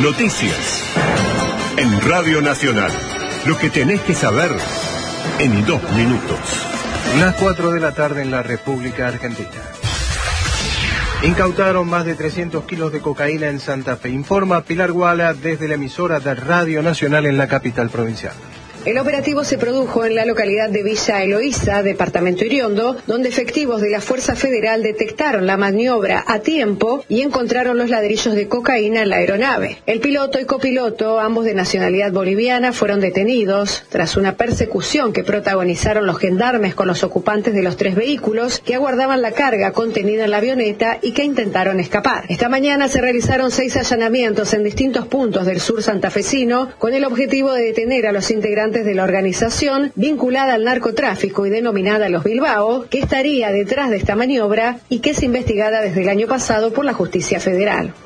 Noticias. En Radio Nacional. Lo que tenés que saber en 2 minutos. Las 4 de la tarde en la República Argentina. Incautaron más de 300 kilos de cocaína en Santa Fe. Informa Pilar Guala desde la emisora de Radio Nacional en la capital provincial. El operativo se produjo en la localidad de Villa Eloísa, departamento Iriondo, donde efectivos de la Fuerza Federal detectaron la maniobra a tiempo y encontraron los ladrillos de cocaína en la aeronave. El piloto y copiloto, ambos de nacionalidad boliviana, fueron detenidos tras una persecución que protagonizaron los gendarmes con los ocupantes de los 3 vehículos que aguardaban la carga contenida en la avioneta y que intentaron escapar. Esta mañana se realizaron 6 allanamientos en distintos puntos del sur santafesino con el objetivo de detener a los integrantes de la organización vinculada al narcotráfico y denominada Los Bilbao, que estaría detrás de esta maniobra y que es investigada desde el año pasado por la Justicia Federal.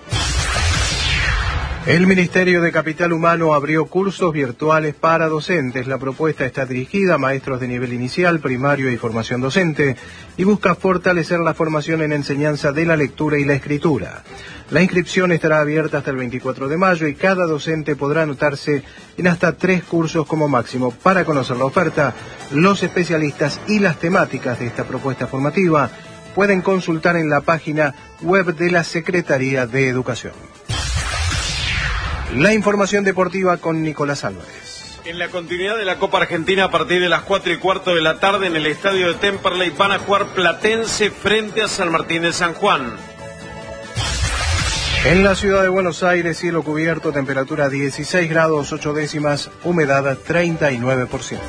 El Ministerio de Capital Humano abrió cursos virtuales para docentes. La propuesta está dirigida a maestros de nivel inicial, primario y formación docente y busca fortalecer la formación en enseñanza de la lectura y la escritura. La inscripción estará abierta hasta el 24 de mayo y cada docente podrá anotarse en hasta 3 cursos como máximo. Para conocer la oferta, los especialistas y las temáticas de esta propuesta formativa pueden consultar en la página web de la Secretaría de Educación. La información deportiva con Nicolás Álvarez. En la continuidad de la Copa Argentina, a partir de las 4:15 de la tarde en el estadio de Temperley van a jugar Platense frente a San Martín de San Juan. En la ciudad de Buenos Aires, cielo cubierto, temperatura 16 grados 8 décimas, humedad 39%.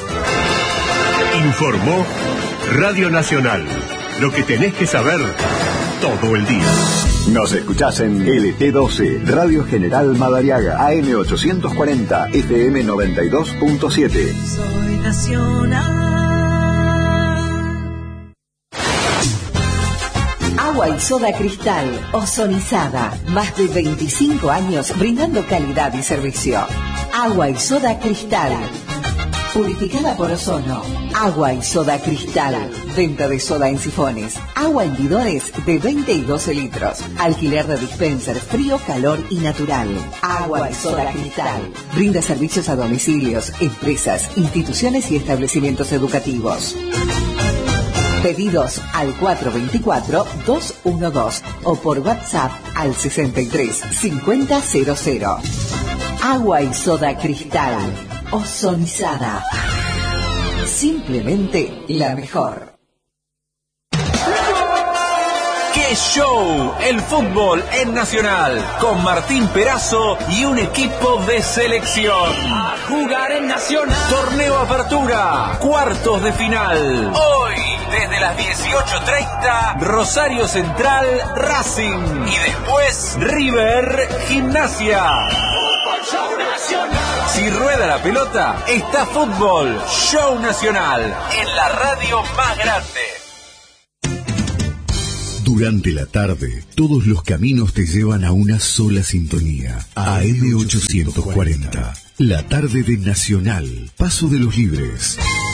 Informó Radio Nacional. Lo que tenés que saber todo el día. Nos escuchás en LT12, Radio General Madariaga, AM 840, FM 92.7. Soy nacional. Agua y soda Cristal, ozonizada. Más de 25 años brindando calidad y servicio. Agua y soda Cristal. Purificada por ozono. Agua y soda Cristal. Venta de soda en sifones. Agua en bidones de 20 y 12 litros. Alquiler de dispenser frío, calor y natural. Agua y soda Cristal. Brinda servicios a domicilios, empresas, instituciones y establecimientos educativos. Pedidos al 424-212 o por WhatsApp al 63-5000. Agua y soda Cristal. Ozonizada. Simplemente la mejor. ¡Qué show! El fútbol en Nacional, con Martín Perazo y un equipo de selección. A jugar en Nacional. Torneo Apertura, cuartos de final. Hoy, desde las 18:30, Rosario Central, Racing. Y después, River, Gimnasia. Fútbol Show Nacional. Si rueda la pelota, está Fútbol Show Nacional, en la radio más grande. Durante la tarde, todos los caminos te llevan a una sola sintonía. AM 840. La tarde de Nacional. Paso de los Libres.